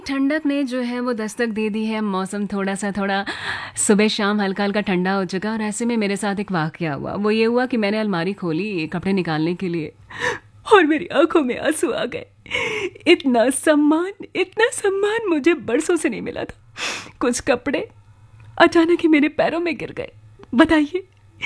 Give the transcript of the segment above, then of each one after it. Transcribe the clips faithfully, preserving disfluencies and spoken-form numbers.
ठंडक ने जो है वो दस्तक दे दी है। मौसम थोड़ा सा थोड़ा सुबह शाम हल्का हल्का ठंडा हो चुका और ऐसे में मेरे साथ एक वाकया हुआ। वो ये हुआ कि मैंने अलमारी खोली कपड़े निकालने के लिए और मेरी आंखों में आंसू आ गए। इतना सम्मान इतना सम्मान मुझे बरसों से नहीं मिला था। कुछ कपड़े अचानक ही मेरे पैरों में गिर गए। बताइए,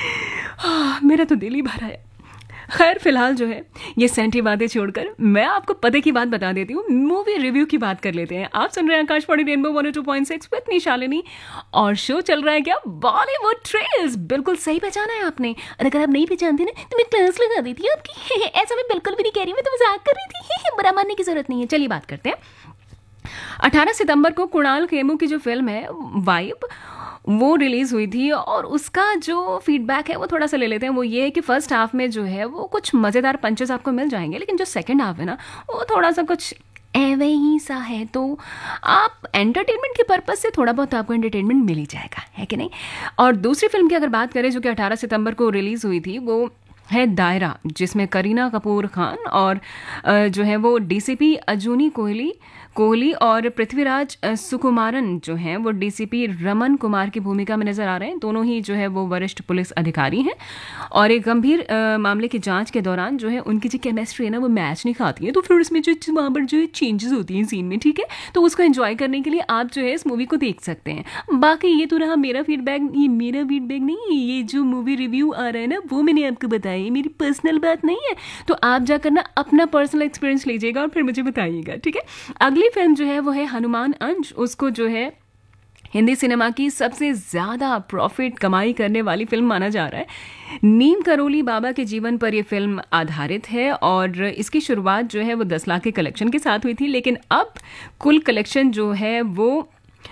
हाँ, मेरा तो दिल ही भर आया। खैर फिलहाल जो है ये सेंटी बातें छोड़कर मैं आपको पते की बात बता देती हूँ। मूवी रिव्यू की बात कर लेते हैं। आप सुन रहे हैं Akashvani rainbow one O two point six with me Shalini और शो चल रहा है क्या, बॉलीवुड ट्रेल्स। बिल्कुल सही पहचाना है आपने। और अगर आप नहीं पहचानते ना तो मैं क्लास लगा देती हूँ आपकी। ऐसा मैं बिल्कुल भी नहीं कह रही, मैं तो मजाक कर रही थी। बुरा मानने की जरूरत नहीं है। चलिए बात करते हैं। अठारह सितंबर को कुणाल खेमू की जो फिल्म है वाइब वो रिलीज़ हुई थी और उसका जो फीडबैक है वो थोड़ा सा ले लेते हैं। वो ये है कि फर्स्ट हाफ में जो है वो कुछ मज़ेदार पंचेस आपको मिल जाएंगे, लेकिन जो सेकंड हाफ है ना वो थोड़ा सा कुछ एवे ही सा है। तो आप एंटरटेनमेंट के पर्पज़ से थोड़ा बहुत आपको एंटरटेनमेंट मिल ही जाएगा, है कि नहीं। और दूसरी फिल्म की अगर बात करें जो कि अठारह सितंबर को रिलीज़ हुई थी वो है दायरा, जिसमें करीना कपूर खान और जो है वो डीसीपी अजूनी कोहली कोहली और पृथ्वीराज सुकुमारन जो हैं वो डीसीपी रमन कुमार की भूमिका में नजर आ रहे हैं। दोनों ही जो है वो वरिष्ठ पुलिस अधिकारी हैं और एक गंभीर आ, मामले की जांच के दौरान जो है उनकी जो केमिस्ट्री है ना वो मैच नहीं खाती है। तो फिर उसमें जो वहाँ पर जो चेंजेस होती हैं सीन में, ठीक है, तो उसको एंजॉय करने के लिए आप जो है इस मूवी को देख सकते हैं। बाकी ये तो रहा मेरा फीडबैक। ये मेरा फीडबैक नहीं, ये जो मूवी रिव्यू आ रहा है ना वो मैंने आपको बताया, ये मेरी पर्सनल बात नहीं है। तो आप जाकर ना अपना पर्सनल एक्सपीरियंस लीजिएगा और फिर मुझे बताइएगा, ठीक है। अगली फिल्म जो है वो है हनुमान अंश। उसको जो है हिंदी सिनेमा की सबसे ज़्यादा प्रॉफिट कमाई करने वाली फिल्म माना जा रहा है। नीम करोली बाबा के जीवन पर यह फिल्म आधारित है और इसकी शुरुआत जो है वो दस लाख के कलेक्शन के साथ हुई थी, लेकिन अब कुल कलेक्शन जो है वो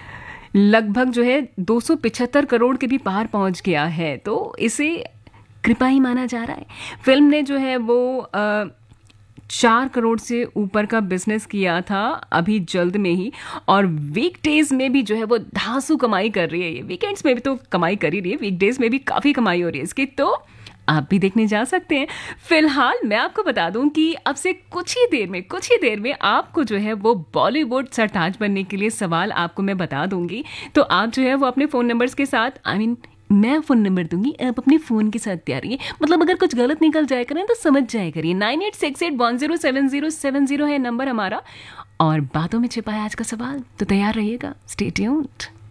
लगभग जो है दो सौ पिछहत्तर करोड़ के भी पार पहुंच गया है। तो इसे कृपा ही माना जा रहा है। फिल्म ने जो है वो आ, चार करोड़ से ऊपर का बिजनेस किया था अभी जल्द में ही, और वीकडेज में भी जो है वो धांसू कमाई कर रही है। ये वीकेंड्स में भी तो कमाई कर ही रही है, वीकडेज में भी काफ़ी कमाई हो रही है इसकी। तो आप भी देखने जा सकते हैं। फिलहाल मैं आपको बता दूं कि अब से कुछ ही देर में कुछ ही देर में आपको जो है वो बॉलीवुड सरताज बनने के लिए सवाल आपको मैं बता दूंगी। तो आप जो है वो अपने फ़ोन नंबर्स के साथ, आई मीन मैं फ़ोन नंबर दूंगी, आप अपने फ़ोन के साथ तैयार रहिए। मतलब अगर कुछ गलत निकल जाए करें तो समझ जाए करिए। Nine eight six eight one zero seven zero seven zero है नंबर हमारा और बातों में छिपा है आज का सवाल। तो तैयार रहिएगा। Stay tuned.